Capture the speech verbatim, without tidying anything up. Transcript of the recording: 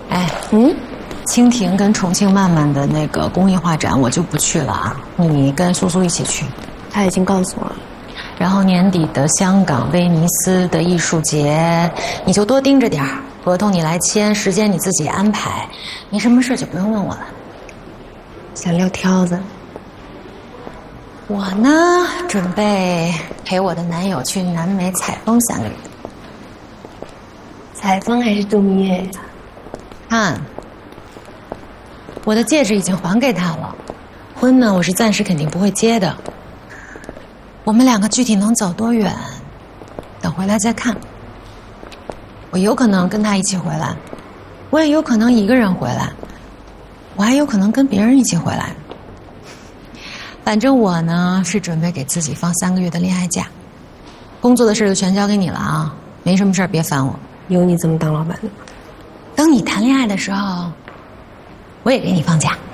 哎，嗯，蜻蜓跟重庆漫漫的那个公益画展我就不去了啊，你跟苏苏一起去。 他已经告诉我了。 然后年底的香港威尼斯的艺术节，你就多盯着点儿，合同你来签，时间你自己安排，没什么事就不用问我了。 想撂挑子。 我呢，准备陪我的男友去南美采风三个月。 采风还是度蜜月呀？ 看，我的戒指已经还给他了，婚呢我是暂时肯定不会结的。我们两个具体能走多远，等回来再看。我有可能跟他一起回来，我也有可能一个人回来，我还有可能跟别人一起回来。反正我呢是准备给自己放三个月的恋爱假，工作的事就全交给你了啊，没什么事别烦我。 有你这么当老板的吗？ 等你谈恋爱的时候，我也给你放假。